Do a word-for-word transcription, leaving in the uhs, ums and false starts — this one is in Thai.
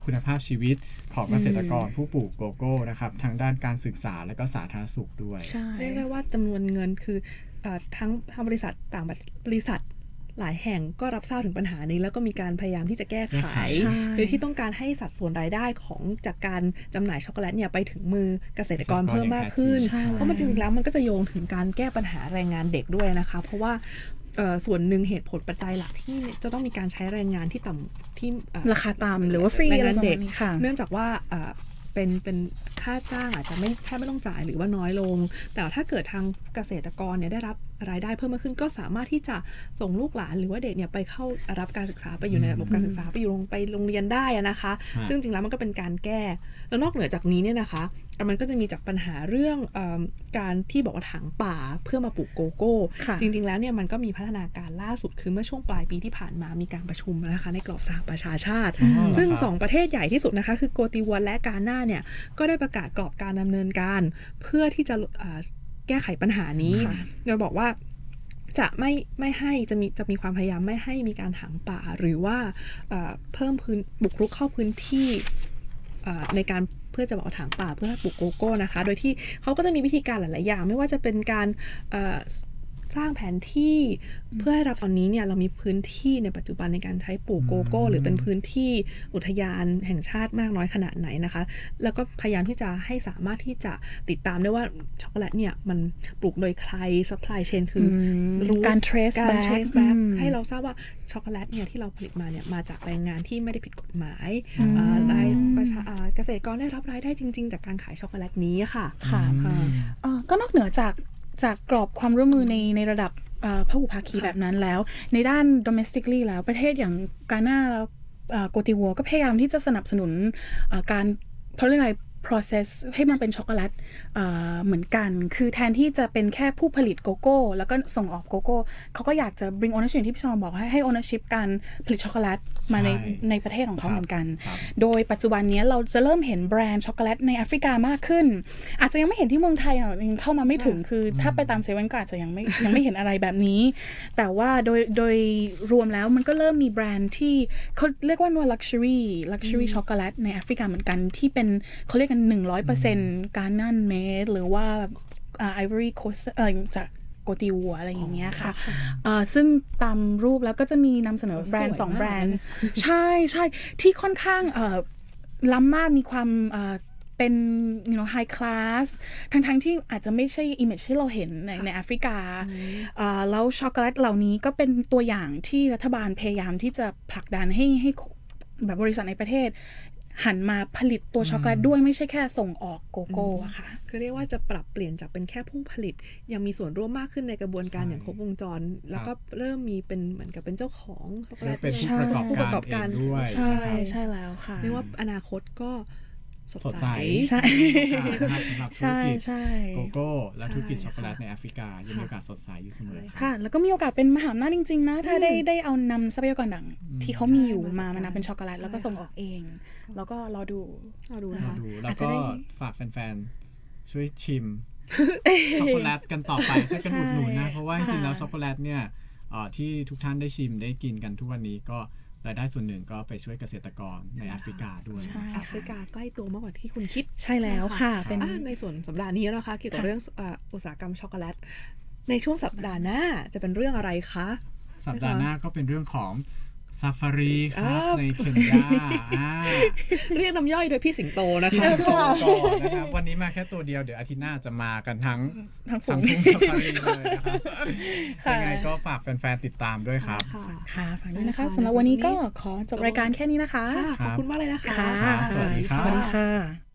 คุณภาพชีวิตของเกษตรกรผู้ปลูกโกโก้นะครับทางด้านการศึกษาและก็สาธารณสุขด้วยเรียกได้ว่าจำนวนเงินคือทั้งทางบริษัทต่างบริษัทหลายแห่งก็รับทราบถึงปัญหานี้แล้วก็มีการพยายามที่จะแก้ไขโดยที่ต้องการให้สัดส่วนรายได้ของจากการจำหน่ายช็อกโกแลตเนี่ยไปถึงมือเกษตรกรเพิ่มมากขึ้นเพราะมันจริงๆแล้วมันก็จะโยงถึงการแก้ปัญหาแรงงานเด็กด้วยนะคะเพราะว่าส่วนหนึ่งเหตุผลปัจจัยหลักที่จะต้องมีการใช้แรงงานที่ต่ำที่ราคาต่ำหรือว่าฟรีแรงงานเด็กเนื่องจากว่าเป็นเป็นค่าจ้างอาจจะไม่แทบไม่ต้องจ่ายหรือว่าน้อยลงแต่ถ้าเกิดทางเกษตรกรเนี่ยได้รับรายได้เพิ่มมากขึ้นก็สามารถที่จะส่งลูกหลานหรือว่าเด็กเนี่ยไปเข้ารับการศึกษาไปอยู่ในระบบการศึกษาไปอยู่โรงไปโรงเรียนได้นะคะซึ่งจริงแล้วมันก็เป็นการแก้แล้วนอกเหนือจากนี้เนี่ยนะคะมันก็จะมีจากปัญหาเรื่องเอ่อการที่บอกว่าถังป่าเพื่อมาปลูกโกโก้จริงๆแล้วเนี่ยมันก็มีพัฒนาการล่าสุดคือเมื่อช่วงปลายปีที่ผ่านมามีการประชุมนะคะในกรอบสหประชาชาติซึ่งสองประเทศใหญ่ที่สุดนะคะคือโกติวัวและกาน่าเนี่ยก็ได้ประกาศกรอบการดำเนินการเพื่อที่จะแก้ไขปัญหานี้โดยบอกว่าจะไม่ไม่ให้จะมีจะมีความพยายามไม่ให้มีการถางป่าหรือว่าเพิ่มพื้นบุกรุกเข้าพื้นที่ในการเพื่อจะบอกถางป่าเพื่อปลูกโกโก้นะคะโดยที่เขาก็จะมีวิธีการหลายๆอย่างไม่ว่าจะเป็นการสร้างแผนที่เพื่อให้รับตอนนี้เนี่ยเรามีพื้นที่ในปัจจุบันในการใช้ปลูกโกโก้หรือเป็นพื้นที่อุทยานแห่งชาติมากน้อยขนาดไหนนะคะแล้วก็พยายามที่จะให้สามารถที่จะติดตามได้ว่าช็อกโกแลตเนี่ยมันปลูกโดยใคร supply chain คือรู้การ trace back ให้เราทราบว่าช็อกโกแลตเนี่ยที่เราผลิตมาเนี่ยมาจากแรงงานที่ไม่ได้ผิดกฎหมายรายประชาเกษตรกรได้รับรายได้จริงๆจากการขายช็อกโกแลตนี้ค่ะค่ะก็นอกเหนือจากจากกรอบความร่วมมือในในระดับพหุภาคีแบบนั้นแล้วในด้าน domestically แล้วประเทศอย่างกาน่าแล้วโกติวัวก็พยายามที่จะสนับสนุนการเพราะอะไร process ให้มันเป็นช็อกโกแลตเหมือนกันคือแทนที่จะเป็นแค่ผู้ผลิตโกโก้แล้วก็ส่งออกโกโก้เขาก็อยากจะ bring ownership ที่พี่ชอนบอกให้ให้ ownership การผลิตช็อกโกแลตมาในในประเทศของเขาเหมือนกันโดยปัจจุบันนี้เราจะเริ่มเห็นแบรนด์ช็อกโกแลตในแอฟริกามากขึ้นอาจจะยังไม่เห็นที่เมืองไทยยังเข้ามาไม่ถึงคือถ้าไปตามเซเว่นก็อาจจะยังไม่ยังไม่เห็นอะไรแบบนี้แต่ว่าโดยโดยรวมแล้วมันก็เริ่มมีแบรนด์ที่เขาเรียกว่า luxury luxury ช็อกโกแลตในแอฟริกาเหมือนกันที่เป็นเขาเรียกกันหนึ่งร้อยเปอร์เซ็นต์ การนั่นเมดหรือว่าไอวอรี่โคสเอ่อจากโกติวัวอะไรอย่างเงี้ยค่ะซึ่งตามรูปแล้วก็จะมีนำเสนอแบรนด์สองแบรนด์ใช่ใช่ที่ค่อนข้างล้ำมากมีความเป็น you know high class ทั้งๆที่อาจจะไม่ใช่ image ที่เราเห็นในในแอฟริกาแล้วช็อกโกแลตเหล่านี้ก็เป็นตัวอย่างที่รัฐบาลพยายามที่จะผลักดันให้ให้แบบบริษัทในประเทศหันมาผลิตตัวช็อกโกแลตด้วยไม่ใช่แค่ส่งออกโกโก้อะค่ะคือเรียกว่าจะปรับเปลี่ยนจากเป็นแค่ผู้ผลิตยังมีส่วนร่วมมากขึ้นในกระบวนการอย่างครบวงจรแล้วก็เริ่มมีเป็นเหมือนกับเป็นเจ้าของช็อกโกแลตเป็นผู้ประกอบการด้วยใช่ใช่แล้วค่ะเรียกว่าอนาคตก็สดใสใช่สำหรับธุรกิจโกโก้และธุรกิจช็อกโกแลตในแอฟริกายังมีโอกาสสดใสอยู่เสมอค่ะแล้วก็มีโอกาสเป็นมหาอำนาจจริงๆนะถ้าได้ได้เอานำทรัพยากรดังที่เขามีอยู่มามานำเป็นช็อกโกแลตแล้วก็ส่งออกเองแล้วก็รอดูรอดูนะคะแล้วก็ฝากแฟนๆช่วยชิมช็อกโกแลตกันต่อไปช่วยกันอุดหนุนนะเพราะว่าจริงๆแล้วช็อกโกแลตเนี่ยที่ทุกท่านได้ชิมได้กินกันทุกวันนี้ก็รายได้ส่วนหนึ่งก็ไปช่วยเกษตรกรในแอฟริกาด้วยแอฟริกาใกล้ตัวมากกว่าที่คุณคิดใช่แล้วค่ะเป็นในส่วนสัปดาห์นี้นะคะเกี่ยวกับเรื่องอุตสาหกรรมช็อกโกแลตในช่วงสัปดาห์หน้าจะเป็นเรื่องอะไรคะสัปดาห์หน้าก็เป็นเรื่องของซาฟารีครับในเคนยาเรียกน้ำย่อยโดยพี่สิงโตนะคะนะครับวันนี้มาแค่ตัวเดียวเดี๋ยวอาทิตย์หน้าจะมากันทั้งทั้งฝูงซาฟารีเลยนะครับยังไงก็ฝากแฟนๆติดตามด้วยครับค่ะฝากด้วยนะคะสำหรับวันนี้ก็ขอจบรายการแค่นี้นะคะขอบคุณมากเลยนะคะสวัสดีครับสวัสดีค่ะ